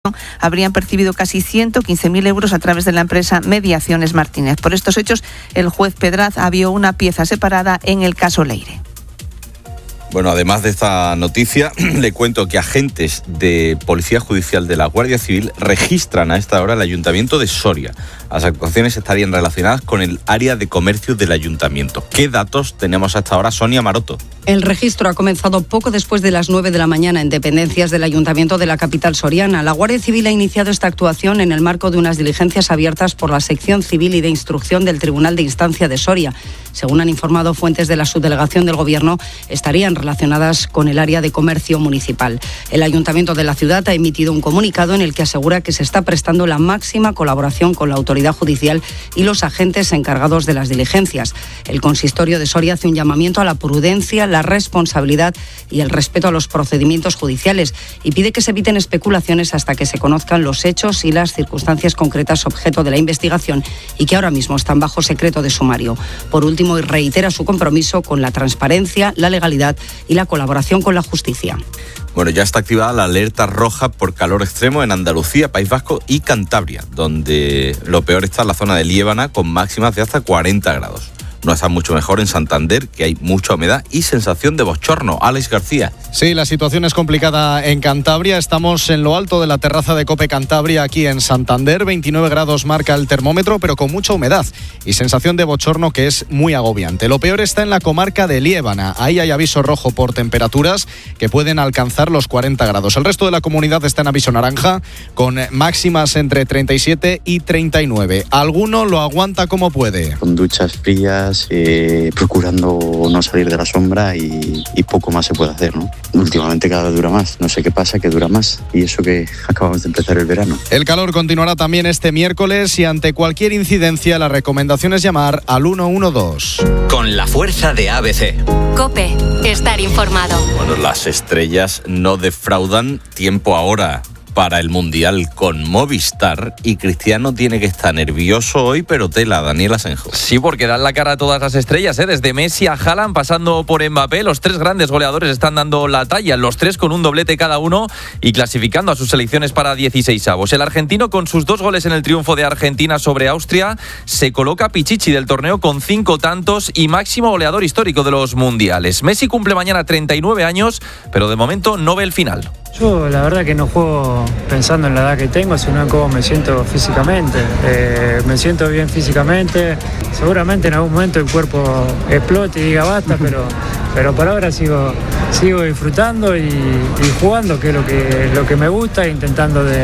habrían percibido casi 115.000 euros a través de la empresa Mediaciones Martínez. Por estos hechos, el juez Pedraz abrió una pieza separada en el caso Leire. Bueno, además de esta noticia, le cuento que agentes de Policía Judicial de la Guardia Civil registran a esta hora el Ayuntamiento de Soria. Las actuaciones estarían relacionadas con el área de comercio del Ayuntamiento. ¿Qué datos tenemos hasta ahora, Sonia Maroto? El registro ha comenzado poco después de las 9 de la mañana en dependencias del Ayuntamiento de la capital soriana. La Guardia Civil ha iniciado esta actuación en el marco de unas diligencias abiertas por la Sección Civil y de Instrucción del Tribunal de Instancia de Soria. Según han informado fuentes de la subdelegación del Gobierno, estarían relacionadas con el área de comercio municipal. El Ayuntamiento de la ciudad ha emitido un comunicado en el que asegura que se está prestando la máxima colaboración con la autoridad judicial y los agentes encargados de las diligencias. El consistorio de Soria hace un llamamiento a la prudencia, la responsabilidad y el respeto a los procedimientos judiciales y pide que se eviten especulaciones hasta que se conozcan los hechos y las circunstancias concretas objeto de la investigación y que ahora mismo están bajo secreto de sumario. Por último, reitera su compromiso con la transparencia, la legalidad y la colaboración con la justicia. Bueno, ya está activada la alerta roja por calor extremo en Andalucía, País Vasco y Cantabria, donde lo peor está en la zona de Liébana con máximas de hasta 40 grados. No está mucho mejor en Santander, que hay mucha humedad y sensación de bochorno. Alex García. Sí, la situación es complicada en Cantabria. Estamos en lo alto de la terraza de Cope Cantabria, aquí en Santander. 29 grados marca el termómetro, pero con mucha humedad y sensación de bochorno que es muy agobiante. Lo peor está en la comarca de Liébana. Ahí hay aviso rojo por temperaturas que pueden alcanzar los 40 grados. El resto de la comunidad está en aviso naranja, con máximas entre 37 y 39. Alguno lo aguanta como puede. Con duchas frías, procurando no salir de la sombra y poco más se puede hacer, ¿no? Últimamente cada vez dura más, no sé qué pasa, que dura más, y eso que acabamos de empezar el verano. El calor continuará también este miércoles y ante cualquier incidencia la recomendación es llamar al 112. Con la fuerza de ABC. COPE, estar informado. Bueno, las estrellas no defraudan. Tiempo ahora para el Mundial con Movistar y Cristiano tiene que estar nervioso hoy, pero tela, Daniel Asenjo. Sí, porque dan la cara a todas las estrellas, desde Messi a Haaland, pasando por Mbappé. Los tres grandes goleadores están dando la talla, los tres con un doblete cada uno y clasificando a sus selecciones para 16avos. El argentino, con sus 2 goles en el triunfo de Argentina sobre Austria, se coloca pichichi del torneo con 5 tantos y máximo goleador histórico de los mundiales. Messi cumple mañana 39 años, pero de momento no ve el final. Yo la verdad que no juego pensando en la edad que tengo, sino en cómo me siento físicamente. Me siento bien físicamente, seguramente en algún momento el cuerpo explote y diga basta, pero por ahora sigo disfrutando y jugando, que es lo que me gusta, e intentando de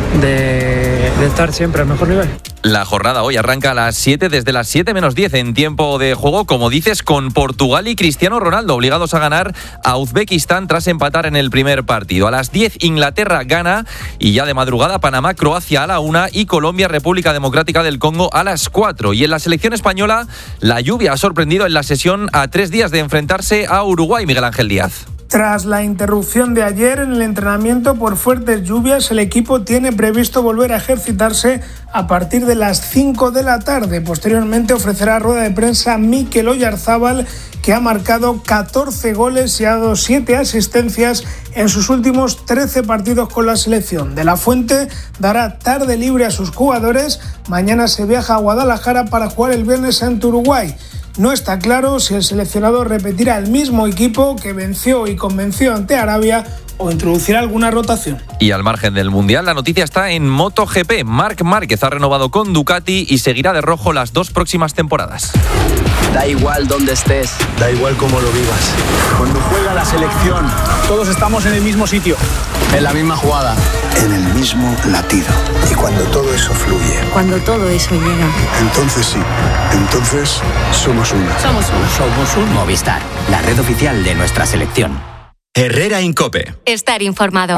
estar siempre al mejor nivel. La jornada hoy arranca a las 7, desde las 7 menos 10 en tiempo de juego, como dices, con Portugal y Cristiano Ronaldo obligados a ganar a Uzbekistán tras empatar en el primer partido. A las 10 Inglaterra gana y ya de madrugada Panamá, Croacia a la 1 y Colombia, República Democrática del Congo a las 4. Y en la selección española la lluvia ha sorprendido en la sesión a 3 días de enfrentarse a Uruguay, Miguel Ángel Díaz. Tras la interrupción de ayer en el entrenamiento por fuertes lluvias, el equipo tiene previsto volver a ejercitarse a partir de las 5 de la tarde. Posteriormente ofrecerá rueda de prensa Mikel Oyarzábal, que ha marcado 14 goles y ha dado 7 asistencias en sus últimos 13 partidos con la selección. De la Fuente dará tarde libre a sus jugadores. Mañana se viaja a Guadalajara para jugar el viernes ante Uruguay. No está claro si el seleccionador repetirá el mismo equipo que venció y convenció ante Arabia o introducirá alguna rotación. Y al margen del Mundial, la noticia está en MotoGP. Marc Márquez ha renovado con Ducati y seguirá de rojo las 2 próximas temporadas. Da igual dónde estés, da igual cómo lo vivas. Cuando juega la selección, todos estamos en el mismo sitio, en la misma jugada, en el mismo latido. Y cuando todo eso fluye, cuando todo eso llega, entonces sí, entonces somos uno. Somos un Movistar, la red oficial de nuestra selección. Herrera en COPE. Estar informado.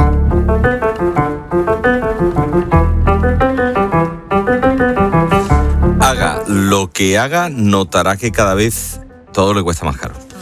Haga lo que haga, notará que cada vez todo le cuesta más caro.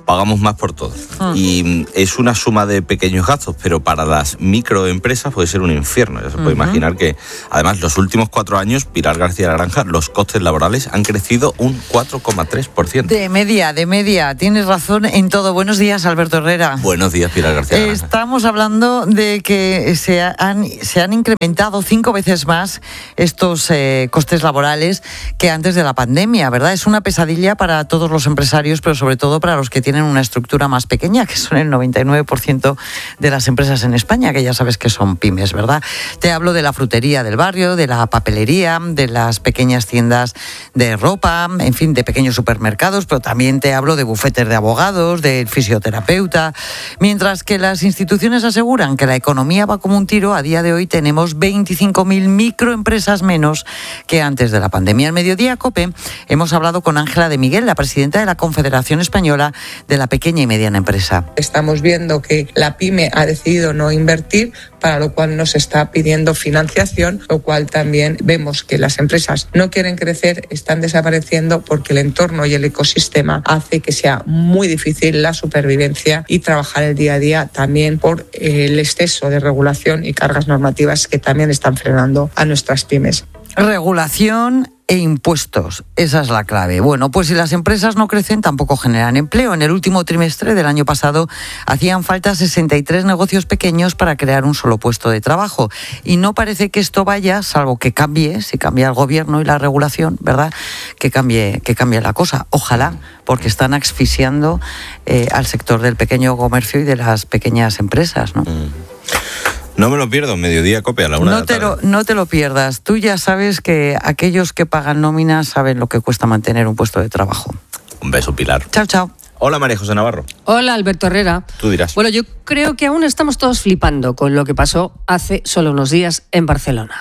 pagamos más por todo. Y es una suma de pequeños gastos, pero para las microempresas puede ser un infierno. Ya se puede imaginar que, además, los últimos 4 años, Pilar García Granja, los costes laborales han crecido un 4,3%. De media, tienes razón en todo. Buenos días, Alberto Herrera. Buenos días, Pilar García Granja. Estamos hablando de que se han incrementado 5 veces más estos costes laborales que antes de la pandemia, ¿verdad? Es una pesadilla para todos los empresarios, pero sobre todo para los que tienen una estructura más pequeña, que son el 99% de las empresas en España, que ya sabes que son pymes, ¿verdad? Te hablo de la frutería del barrio, de la papelería, de las pequeñas tiendas de ropa, en fin, de pequeños supermercados, pero también te hablo de bufetes de abogados, del fisioterapeuta. Mientras que las instituciones aseguran que la economía va como un tiro, a día de hoy tenemos 25.000 microempresas menos que antes de la pandemia. En Mediodía COPE hemos hablado con Ángela de Miguel, la presidenta de la Confederación Española de la Pequeña y Mediana Empresa. Estamos viendo que la pyme ha decidido no invertir, para lo cual nos está pidiendo financiación, lo cual también vemos que las empresas no quieren crecer, están desapareciendo porque el entorno y el ecosistema hace que sea muy difícil la supervivencia y trabajar el día a día, también por el exceso de regulación y cargas normativas que también están frenando a nuestras pymes. Regulación e impuestos, esa es la clave. Bueno, pues si las empresas no crecen, tampoco generan empleo. En el último trimestre del año pasado hacían falta 63 negocios pequeños para crear un solo puesto de trabajo. Y no parece que esto vaya, salvo que cambie, si cambia el gobierno y la regulación, ¿verdad?, que cambie la cosa. Ojalá, porque están asfixiando al sector del pequeño comercio y de las pequeñas empresas, ¿no? No me lo pierdo, Mediodía COPE a la 1 de la tarde. No te lo pierdas. Tú ya sabes que aquellos que pagan nóminas saben lo que cuesta mantener un puesto de trabajo. Un beso, Pilar. Chao, chao. Hola, María José Navarro. Hola, Alberto Herrera. Tú dirás. Bueno, yo creo que aún estamos todos flipando con lo que pasó hace solo unos días en Barcelona.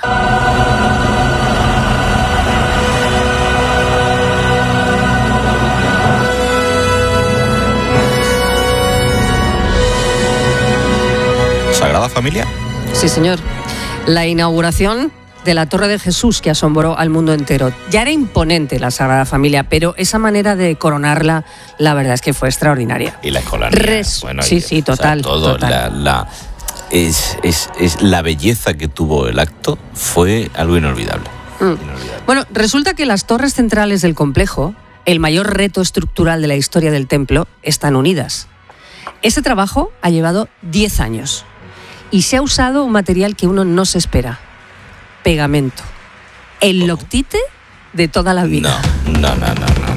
¿Sagrada Familia? Sí, señor. La inauguración de la Torre de Jesús que asombró al mundo entero. Ya era imponente la Sagrada Familia, pero esa manera de coronarla, la verdad es que fue extraordinaria. Y la escolanía. Sí, total. O sea, todo, total. Es la belleza que tuvo el acto, fue algo inolvidable. Bueno, resulta que las torres centrales del complejo, el mayor reto estructural de la historia del templo, están unidas. Ese trabajo ha llevado 10 años. Y se ha usado un material que uno no se espera. Pegamento. El loctite de toda la vida. No. No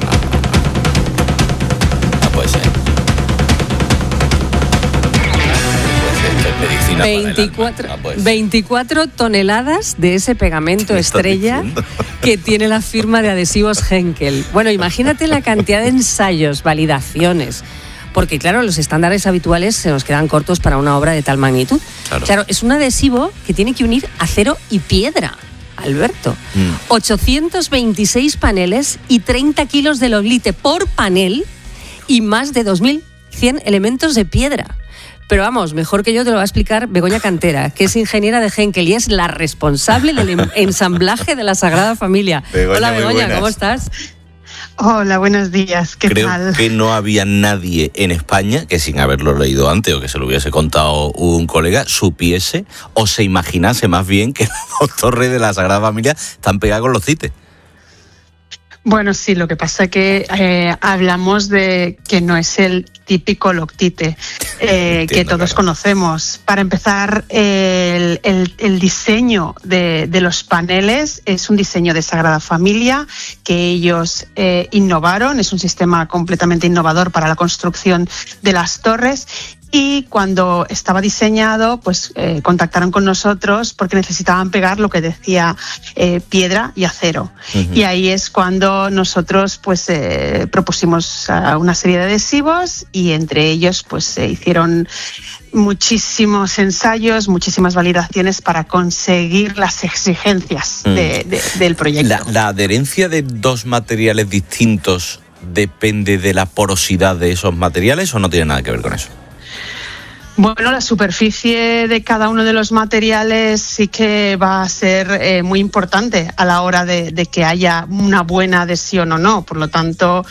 puede ser. 24 toneladas de ese pegamento estrella que tiene la firma de adhesivos Henkel. Bueno, imagínate la cantidad de ensayos, validaciones. Porque, claro, los estándares habituales se nos quedan cortos para una obra de tal magnitud. Claro, es un adhesivo que tiene que unir acero y piedra, Alberto. 826 paneles y 30 kilos de loctite por panel y más de 2.100 elementos de piedra. Pero vamos, mejor que yo te lo va a explicar Begoña Cantera, que es ingeniera de Henkel y es la responsable del ensamblaje de la Sagrada Familia. Hola, Begoña, ¿cómo estás? Hola, buenos días, ¿qué tal? Creo que no había nadie en España que, sin haberlo leído antes o que se lo hubiese contado un colega, supiese o se imaginase más bien que las dos torres de la Sagrada Familia están pegadas con loctite. Bueno, sí, lo que pasa es que hablamos de que no es el típico loctite que todos conocemos. Para empezar, el diseño de los paneles es un diseño de Sagrada Familia que ellos innovaron, es un sistema completamente innovador para la construcción de las torres. Y cuando estaba diseñado, pues contactaron con nosotros porque necesitaban pegar lo que decía piedra y acero. Y ahí es cuando nosotros pues propusimos una serie de adhesivos y entre ellos pues se hicieron muchísimos ensayos, muchísimas validaciones para conseguir las exigencias del proyecto. ¿La adherencia de dos materiales distintos depende de la porosidad de esos materiales o no tiene nada que ver con eso? Bueno, la superficie de cada uno de los materiales sí que va a ser muy importante a la hora de que haya una buena adhesión o no. Por lo tanto,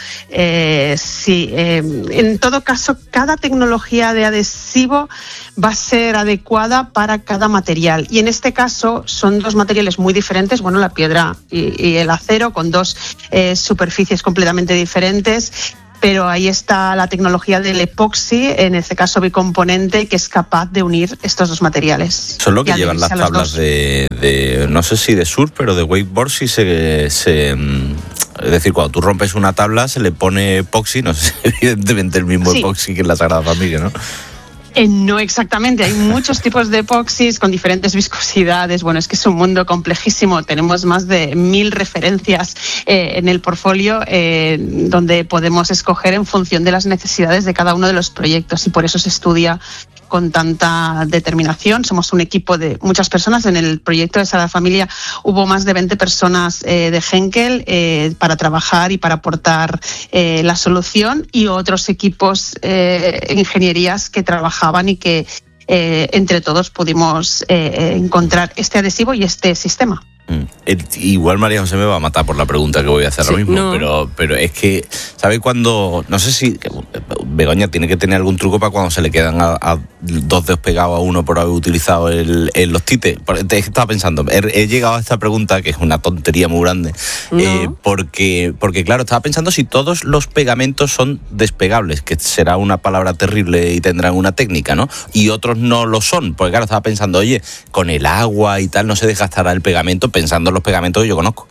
en todo caso, cada tecnología de adhesivo va a ser adecuada para cada material. Y en este caso son dos materiales muy diferentes, bueno, la piedra y el acero, con dos superficies completamente diferentes. Pero ahí está la tecnología del epoxi, en este caso bicomponente, que es capaz de unir estos dos materiales. Son lo que llevan las tablas de no sé si de surf, pero de wakeboard, si es decir, cuando tú rompes una tabla se le pone epoxi, no sé, evidentemente el mismo epoxi que en la Sagrada Familia, ¿no? No exactamente, hay muchos tipos de epoxis con diferentes viscosidades. Bueno, es que es un mundo complejísimo. Tenemos más de 1000 referencias en el portfolio donde podemos escoger en función de las necesidades de cada uno de los proyectos, y por eso se estudia con tanta determinación. Somos un equipo de muchas personas. En el proyecto de Sagrada Familia hubo más de 20 personas de Henkel para trabajar y para aportar la solución, y otros equipos ingenierías que trabajaban y que entre todos pudimos encontrar este adhesivo y este sistema. Igual María José me va a matar por la pregunta que voy a hacer ahora mismo, pero es que, ¿sabe cuando? No sé si Begoña tiene que tener algún truco para cuando se le quedan a dos dedos pegados a uno por haber utilizado los tites. Estaba pensando, he llegado a esta pregunta, que es una tontería muy grande, porque claro, estaba pensando si todos los pegamentos son despegables, que será una palabra terrible y tendrán una técnica, ¿no? Y otros no lo son, porque claro, estaba pensando, oye, con el agua y tal no se desgastará el pegamento, pensando en los pegamentos que yo conozco.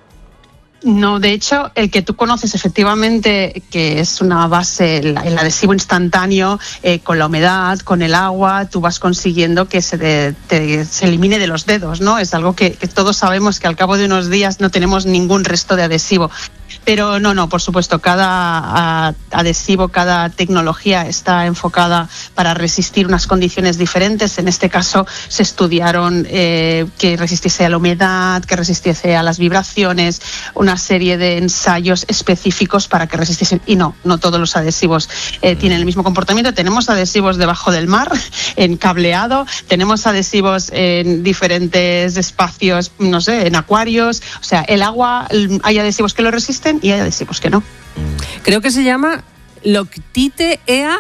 No, de hecho, el que tú conoces efectivamente, que es una base, el adhesivo instantáneo, con la humedad, con el agua, tú vas consiguiendo que se elimine de los dedos, ¿no? Es algo que todos sabemos, que al cabo de unos días no tenemos ningún resto de adhesivo. Pero no, por supuesto, cada adhesivo, cada tecnología está enfocada para resistir unas condiciones diferentes. En este caso se estudiaron que resistiese a la humedad, que resistiese a las vibraciones, una serie de ensayos específicos para que resistiesen. Y no todos los adhesivos tienen el mismo comportamiento. Tenemos adhesivos debajo del mar, en cableado, tenemos adhesivos en diferentes espacios, no sé, en acuarios. O sea, el agua, hay adhesivos que lo resisten y hay adhesivos que no. Creo que se llama Loctite EA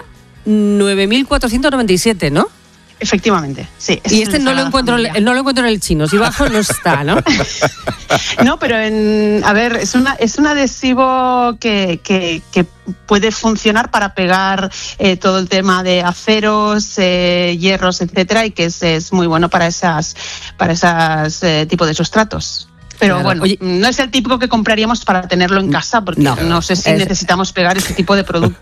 9497, ¿no? Efectivamente, sí. Y este no lo encuentro en el chino, si bajo no está, ¿no? No, pero es un adhesivo que puede funcionar para pegar todo el tema de aceros, hierros, etcétera, y que es muy bueno para esas tipo de sustratos. Pero claro, bueno, oye, no es el típico que compraríamos para tenerlo en casa, porque no sé si necesitamos pegar ese tipo de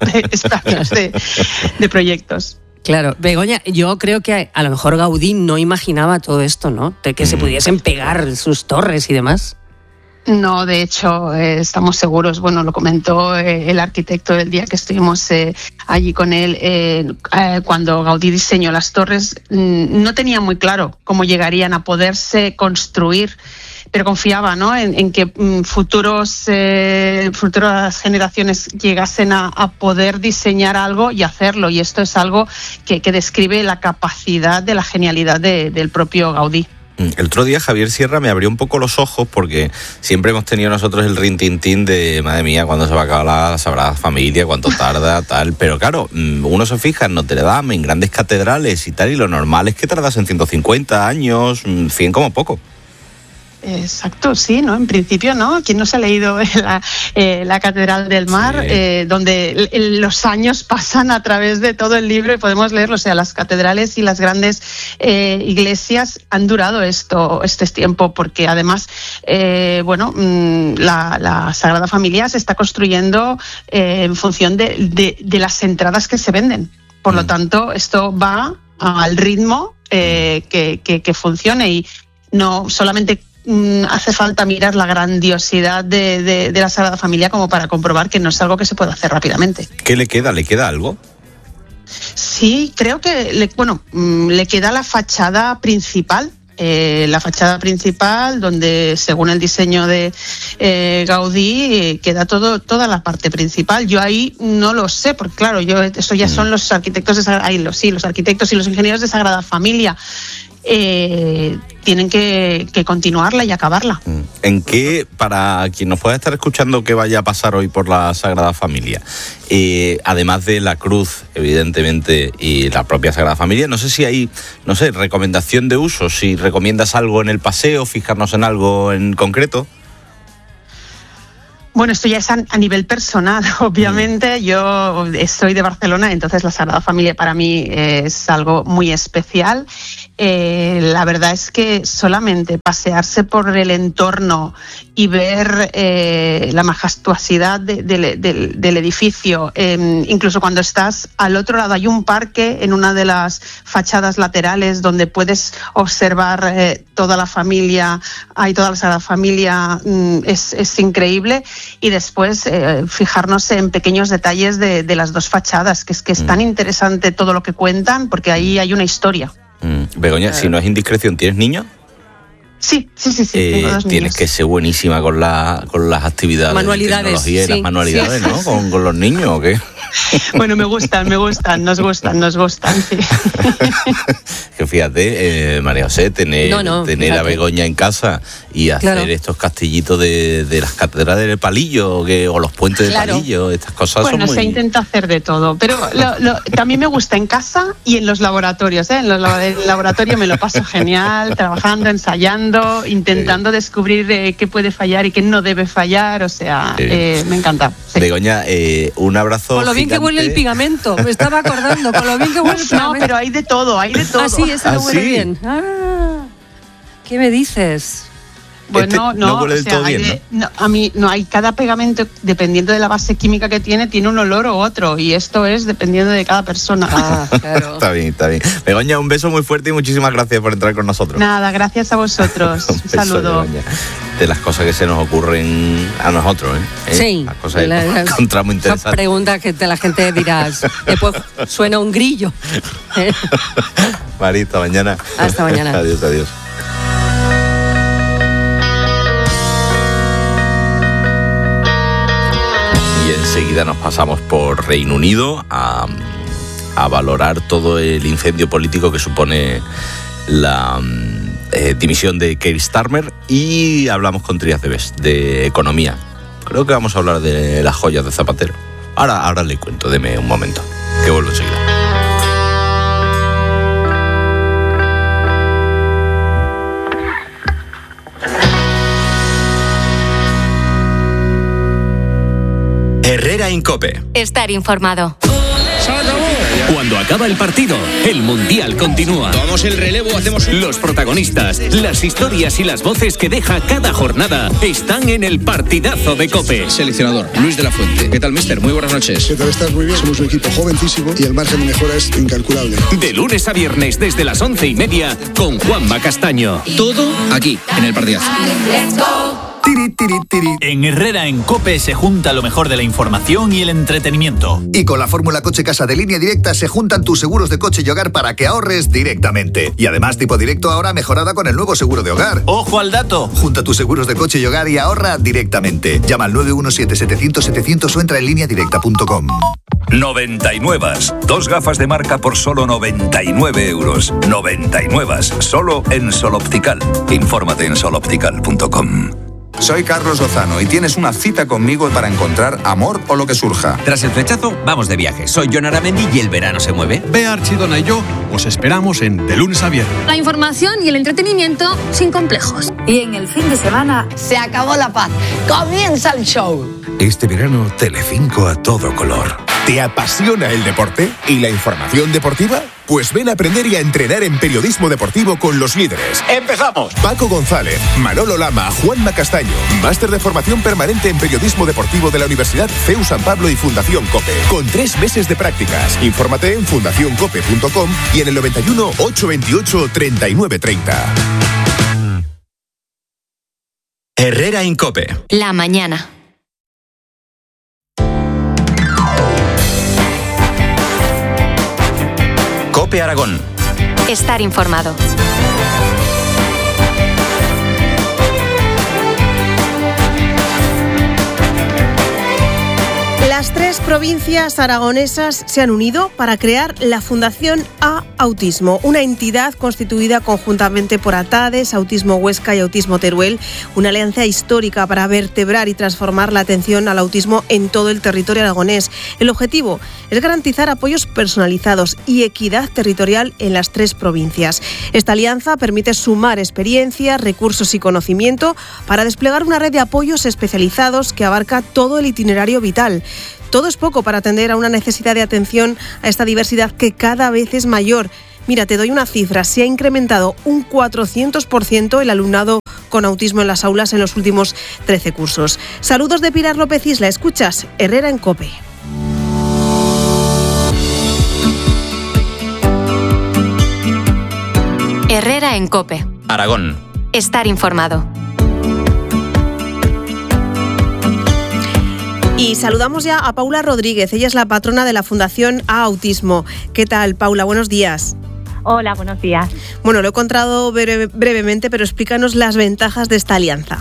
de proyectos. Claro, Begoña, yo creo que a lo mejor Gaudí no imaginaba todo esto, ¿no? De que se pudiesen pegar sus torres y demás. No, de hecho, estamos seguros, bueno, lo comentó el arquitecto el día que estuvimos allí con él, cuando Gaudí diseñó las torres, no tenía muy claro cómo llegarían a poderse construir, pero confiaba, ¿no?, en que futuras generaciones llegasen a poder diseñar algo y hacerlo, y esto es algo que describe la capacidad de la genialidad del propio Gaudí. El otro día Javier Sierra me abrió un poco los ojos, porque siempre hemos tenido nosotros el rintintín de, madre mía, cuándo se va a acabar la Sagrada Familia, cuánto tarda, tal. Pero claro, uno se fija en Notre Dame, en grandes catedrales y tal, y lo normal es que tardas en 150 años, 100 como poco. Exacto, sí, ¿no? En principio, ¿no? ¿Quién no se ha leído la Catedral del Mar? Sí. Donde los años pasan a través de todo el libro y podemos leerlo. O sea, las catedrales y las grandes iglesias han durado este tiempo, porque además, la Sagrada Familia se está construyendo en función de las entradas que se venden. Por lo tanto, esto va al ritmo que funcione, y no solamente hace falta mirar la grandiosidad de la Sagrada Familia como para comprobar que no es algo que se puede hacer rápidamente. ¿Qué le queda? ¿Le queda algo? Sí, creo que le queda la fachada principal, la fachada principal, donde según el diseño de Gaudí queda toda la parte principal. Yo ahí no lo sé, porque claro, eso ya son los arquitectos los arquitectos y los ingenieros de Sagrada Familia. Tienen que continuarla y acabarla. ¿En qué, para quien nos pueda estar escuchando, qué vaya a pasar hoy por la Sagrada Familia? Además de la cruz, evidentemente, y la propia Sagrada Familia, no sé si hay, recomendación de uso, si recomiendas algo en el paseo, fijarnos en algo en concreto. Bueno, esto ya es a nivel personal, obviamente. Yo soy de Barcelona, entonces la Sagrada Familia para mí es algo muy especial. La verdad es que solamente pasearse por el entorno y ver la majestuosidad del edificio, incluso cuando estás al otro lado hay un parque en una de las fachadas laterales donde puedes observar toda la familia, toda la Sagrada Familia, es increíble. Y después fijarnos en pequeños detalles de las dos fachadas, que es tan interesante todo lo que cuentan, porque ahí hay una historia. Begoña, si no es indiscreción, ¿tienes niños? Sí, tengo 2 niños. Tienes que ser buenísima con las actividades, manualidades, de tecnología y las manualidades, ¿no? ¿Con los niños o qué? Bueno, nos gustan, sí. Que fíjate, María José, tener a Begoña en casa y hacer estos castillitos de las catedrales del Palillo o los puentes de Palillo, estas cosas son muy... Bueno, se intenta hacer de todo, pero también me gusta en casa y en los laboratorios, En el laboratorio me lo paso genial, trabajando, ensayando, intentando descubrir qué puede fallar y qué no debe fallar, me encanta. Sí. Begoña, un abrazo. Con lo bien que huele el pegamento, me estaba acordando, con lo bien que huele el pegamento. No, pero hay de todo. Ah, sí, ese no huele bien. ¿Qué me dices? Bueno, no huele del todo bien, ¿no? A mí no hay, cada pegamento, dependiendo de la base química que tiene un olor u otro, y esto es dependiendo de cada persona. Claro. Está bien. Begoña, un beso muy fuerte y muchísimas gracias por entrar con nosotros. Nada, gracias a vosotros. Un saludo. Begoña. De las cosas que se nos ocurren a nosotros, Sí. Las cosas que encontramos interesantes. Esa pregunta que la gente dirá, después suena un grillo. Marita, mañana. Hasta mañana. Adiós. Enseguida nos pasamos por Reino Unido a valorar todo el incendio político que supone la dimisión de Keir Starmer, y hablamos con Trías de Bes de economía. Creo que vamos a hablar de las joyas de Zapatero. Ahora le cuento, deme un momento, que vuelvo enseguida. Herrera en COPE. Estar informado. Cuando acaba el partido, el Mundial continúa. Tomamos el relevo, hacemos... Los protagonistas, las historias y las voces que deja cada jornada están en el partidazo de COPE. Seleccionador, Luis de la Fuente. ¿Qué tal, mister? Muy buenas noches. ¿Qué tal? Estás muy bien. Somos un equipo jovencísimo y el margen de mejora es incalculable. De lunes a viernes desde las 11:30 con Juanma Castaño. Todo aquí, en el partidazo. En Herrera en COPE se junta lo mejor de la información y el entretenimiento. Y con la fórmula Coche Casa de Línea Directa se juntan tus seguros de coche y hogar para que ahorres directamente. Y además tipo directo ahora mejorada con el nuevo seguro de hogar. ¡Ojo al dato! Junta tus seguros de coche y hogar y ahorra directamente. Llama al 917-700-700 o entra en lineadirecta.com. 99. 2 gafas de marca por solo 99 euros. 99. Solo en Sol Optical. Infórmate en soloptical.com. Soy Carlos Lozano y tienes una cita conmigo para encontrar amor o lo que surja. Tras el flechazo, vamos de viaje. Soy Jon Aramendi y el verano se mueve. Bea Archidona y yo os esperamos en De Lunes a Viernes. La información y el entretenimiento sin complejos. Y en el fin de semana se acabó la paz. Comienza el show. Este verano, Telecinco a todo color. ¿Te apasiona el deporte y la información deportiva? Pues ven a aprender y a entrenar en periodismo deportivo con los líderes. ¡Empezamos! Paco González, Manolo Lama, Juanma Castaño. Máster de formación permanente en periodismo deportivo de la Universidad CEU San Pablo y Fundación COPE. Con 3 meses de prácticas. Infórmate en fundacioncope.com y en el 91 828 3930. Herrera en COPE. La mañana. COPE Aragón. Estar informado. Las 3 provincias aragonesas se han unido para crear la Fundación A Autismo, una entidad constituida conjuntamente por ATADES, Autismo Huesca y Autismo Teruel, una alianza histórica para vertebrar y transformar la atención al autismo en todo el territorio aragonés. El objetivo es garantizar apoyos personalizados y equidad territorial en las 3 provincias. Esta alianza permite sumar experiencia, recursos y conocimiento para desplegar una red de apoyos especializados que abarca todo el itinerario vital. Todo es poco para atender a una necesidad de atención a esta diversidad que cada vez es mayor. Mira, te doy una cifra. Se ha incrementado un 400% el alumnado con autismo en las aulas en los últimos 13 cursos. Saludos de Pilar López Isla. Escuchas Herrera en COPE. Herrera en COPE. Aragón. Estar informado. Y saludamos ya a Paula Rodríguez. Ella es la patrona de la Fundación A Autismo. ¿Qué tal, Paula? Buenos días. Hola, buenos días. Bueno, lo he contado brevemente, pero explícanos las ventajas de esta alianza.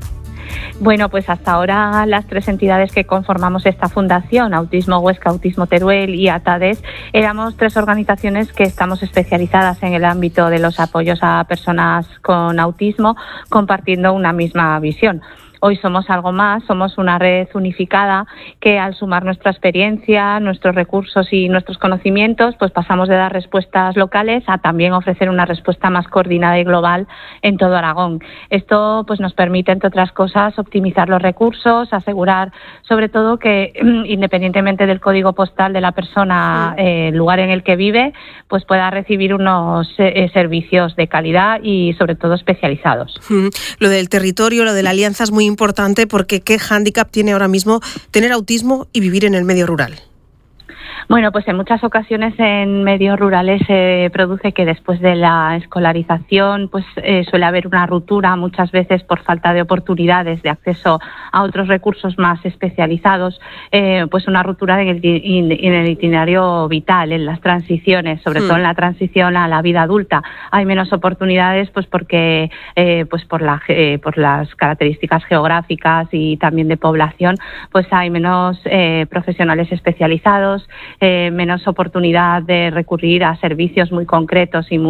Bueno, pues hasta ahora las 3 entidades que conformamos esta fundación, Autismo Huesca, Autismo Teruel y ATADES, éramos 3 organizaciones que estamos especializadas en el ámbito de los apoyos a personas con autismo, compartiendo una misma visión. Hoy somos algo más, somos una red unificada que al sumar nuestra experiencia, nuestros recursos y nuestros conocimientos, pues pasamos de dar respuestas locales a también ofrecer una respuesta más coordinada y global en todo Aragón. Esto pues nos permite, entre otras cosas, optimizar los recursos, asegurar sobre todo que independientemente del código postal de la persona, el lugar en el que vive, pues pueda recibir unos servicios de calidad y sobre todo especializados. Lo del territorio, lo de la alianza es muy importante porque ¿qué hándicap tiene ahora mismo tener autismo y vivir en el medio rural? Bueno, pues en muchas ocasiones en medios rurales se produce que después de la escolarización pues suele haber una ruptura, muchas veces por falta de oportunidades de acceso a otros recursos más especializados, pues una ruptura en el itinerario vital, en las transiciones, sobre todo en la transición a la vida adulta. Hay menos oportunidades pues porque pues por las características geográficas y también de población, pues hay menos profesionales especializados, menos oportunidad de recurrir a servicios muy concretos y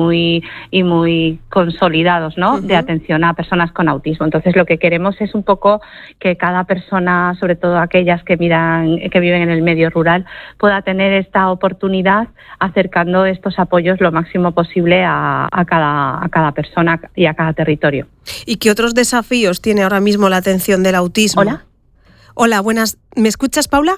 muy consolidados, ¿no? De atención a personas con autismo. Entonces, lo que queremos es un poco que cada persona, sobre todo aquellas que viven en el medio rural, pueda tener esta oportunidad acercando estos apoyos lo máximo posible a cada persona y a cada territorio. ¿Y qué otros desafíos tiene ahora mismo la atención del autismo? Hola, buenas. ¿Me escuchas, Paula?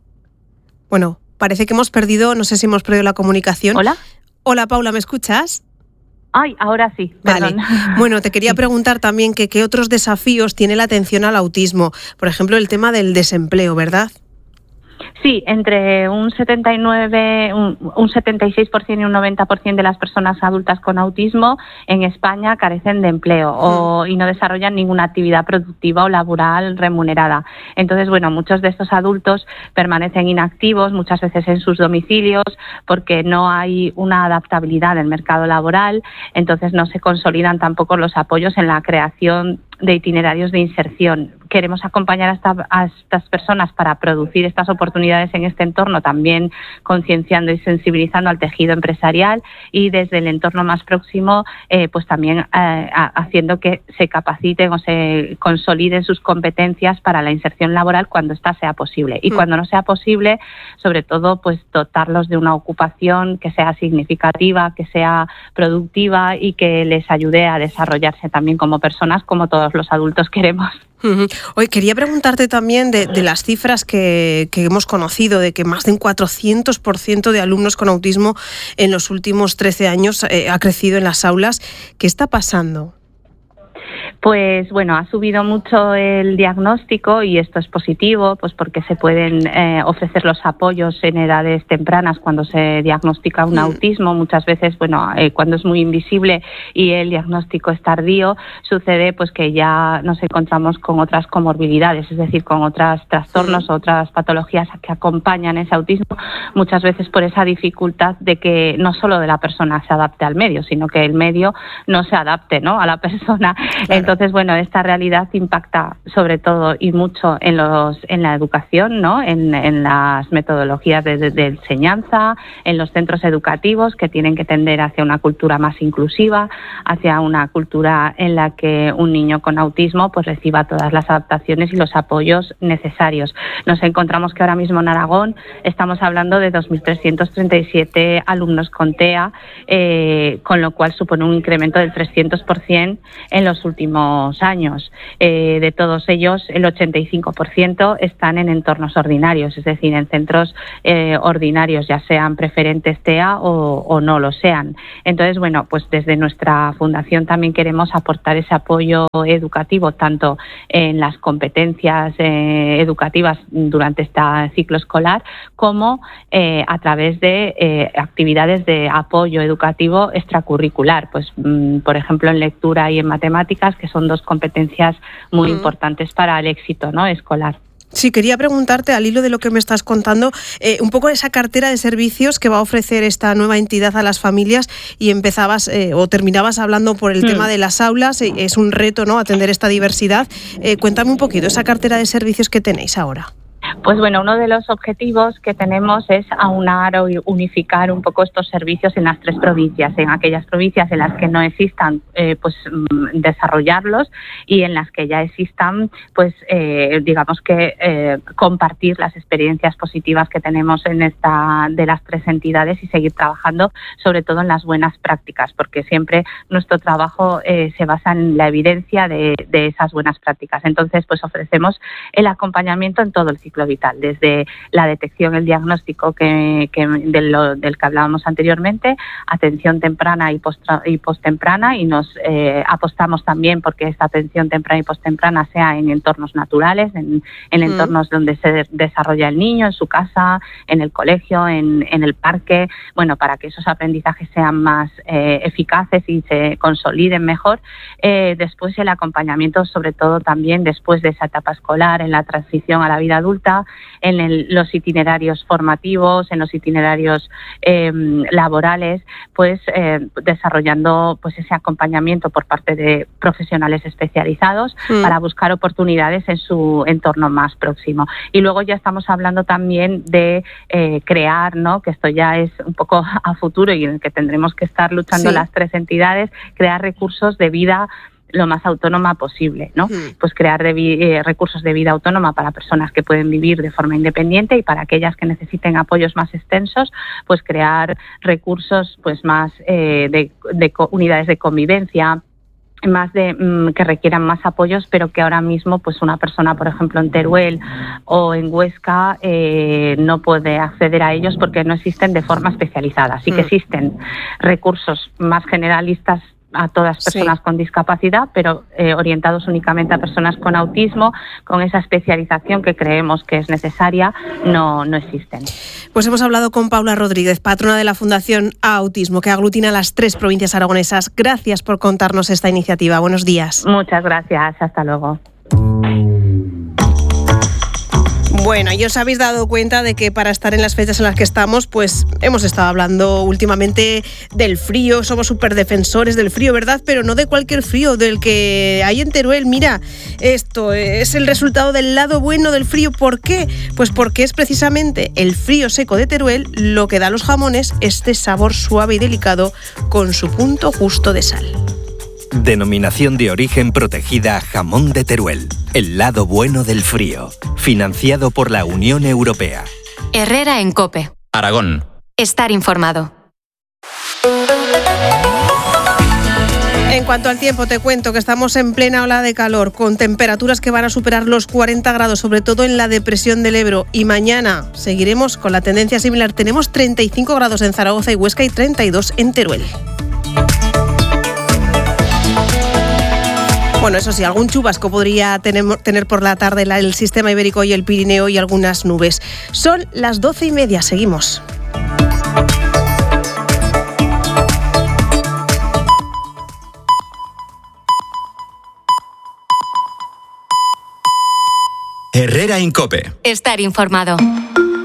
Bueno, parece que hemos perdido, no sé si hemos perdido la comunicación. Hola, Paula, ¿me escuchas? Ay, ahora sí, perdón. Vale. Bueno, te quería preguntar también que qué otros desafíos tiene la atención al autismo. Por ejemplo, el tema del desempleo, ¿verdad? Sí, entre un 76% y un 90% de las personas adultas con autismo en España carecen de empleo y no desarrollan ninguna actividad productiva o laboral remunerada. Entonces, bueno, muchos de estos adultos permanecen inactivos, muchas veces en sus domicilios, porque no hay una adaptabilidad del mercado laboral, entonces no se consolidan tampoco los apoyos en la creación de itinerarios de inserción. Queremos acompañar a estas personas para producir estas oportunidades en este entorno, también concienciando y sensibilizando al tejido empresarial y desde el entorno más próximo, pues también haciendo que se capaciten o se consoliden sus competencias para la inserción laboral cuando ésta sea posible. Y cuando no sea posible, sobre todo, pues dotarlos de una ocupación que sea significativa, que sea productiva y que les ayude a desarrollarse también como personas, como todos los adultos queremos. Hoy quería preguntarte también de las cifras que hemos conocido, de que más de un 400% de alumnos con autismo en los últimos 13 años ha crecido en las aulas. ¿Qué está pasando? Pues bueno, ha subido mucho el diagnóstico y esto es positivo, pues porque se pueden ofrecer los apoyos en edades tempranas cuando se diagnostica un autismo. Muchas veces, bueno, cuando es muy invisible y el diagnóstico es tardío, sucede pues que ya nos encontramos con otras comorbilidades, es decir, con otros trastornos o otras patologías que acompañan ese autismo, muchas veces por esa dificultad de que no solo de la persona se adapte al medio, sino que el medio no se adapte, ¿no?, a la persona. Claro. Entonces, bueno, esta realidad impacta sobre todo y mucho en la educación, ¿no? En las metodologías de enseñanza, en los centros educativos que tienen que tender hacia una cultura más inclusiva, hacia una cultura en la que un niño con autismo pues reciba todas las adaptaciones y los apoyos necesarios. Nos encontramos que ahora mismo en Aragón estamos hablando de 2.337 alumnos con TEA, con lo cual supone un incremento del 300% en los últimos años. De todos ellos, el 85% están en entornos ordinarios, es decir, en centros ordinarios, ya sean preferentes TEA o no lo sean. Entonces, bueno, pues desde nuestra fundación también queremos aportar ese apoyo educativo, tanto en las competencias educativas durante este ciclo escolar, como a través de actividades de apoyo educativo extracurricular, pues por ejemplo en lectura y en matemáticas, que son dos competencias muy importantes para el éxito, ¿no?, escolar. Sí, quería preguntarte, al hilo de lo que me estás contando, un poco esa cartera de servicios que va a ofrecer esta nueva entidad a las familias, y empezabas o terminabas hablando por el tema de las aulas. Es un reto, ¿no?, atender esta diversidad. Cuéntame un poquito esa cartera de servicios que tenéis ahora. Pues bueno, uno de los objetivos que tenemos es aunar o unificar un poco estos servicios en las 3 provincias, en aquellas provincias en las que no existan, pues desarrollarlos, y en las que ya existan, pues digamos que compartir las experiencias positivas que tenemos en esta de las 3 entidades y seguir trabajando sobre todo en las buenas prácticas, porque siempre nuestro trabajo se basa en la evidencia de esas buenas prácticas. Entonces, pues ofrecemos el acompañamiento en todo el ciclo vital, desde la detección, el diagnóstico del que hablábamos anteriormente, atención temprana y postemprana, y nos apostamos también porque esta atención temprana y postemprana sea en entornos naturales, en entornos donde se desarrolla el niño, en su casa, en el colegio, en el parque, bueno, para que esos aprendizajes sean más eficaces y se consoliden mejor. Después el acompañamiento, sobre todo también después de esa etapa escolar, en la transición a la vida adulta, en los itinerarios formativos, en los itinerarios laborales, pues desarrollando pues ese acompañamiento por parte de profesionales especializados para buscar oportunidades en su entorno más próximo. Y luego ya estamos hablando también de crear, ¿no?, que esto ya es un poco a futuro y en el que tendremos que estar luchando las 3 entidades, crear recursos de vida lo más autónoma posible, ¿no? Pues crear recursos de vida autónoma para personas que pueden vivir de forma independiente, y para aquellas que necesiten apoyos más extensos, pues crear recursos pues más de unidades de convivencia, más que requieran más apoyos, pero que ahora mismo pues una persona, por ejemplo, en Teruel o en Huesca no puede acceder a ellos porque no existen de forma especializada. Sí que existen recursos más generalistas a todas personas con discapacidad, pero orientados únicamente a personas con autismo, con esa especialización que creemos que es necesaria, no existen. Pues hemos hablado con Paula Rodríguez, patrona de la Fundación A Autismo, que aglutina las 3 provincias aragonesas. Gracias por contarnos esta iniciativa. Buenos días. Muchas gracias. Hasta luego. Bueno, y os habéis dado cuenta de que para estar en las fechas en las que estamos, pues hemos estado hablando últimamente del frío, somos súper defensores del frío, ¿verdad? Pero no de cualquier frío, del que hay en Teruel. Mira, esto es el resultado del lado bueno del frío. ¿Por qué? Pues porque es precisamente el frío seco de Teruel lo que da a los jamones este sabor suave y delicado con su punto justo de sal. Denominación de origen protegida Jamón de Teruel. El lado bueno del frío. Financiado por la Unión Europea. Herrera en COPE. Aragón. Estar informado. En cuanto al tiempo, te cuento que estamos en plena ola de calor, con temperaturas que van a superar los 40 grados, sobre todo en la depresión del Ebro. Y mañana seguiremos con la tendencia similar. Tenemos 35 grados en Zaragoza y Huesca y 32 en Teruel. Bueno, eso sí, algún chubasco podría tener por la tarde el sistema ibérico y el Pirineo, y algunas nubes. Son las 12:30, seguimos. Herrera en COPE. Estar informado.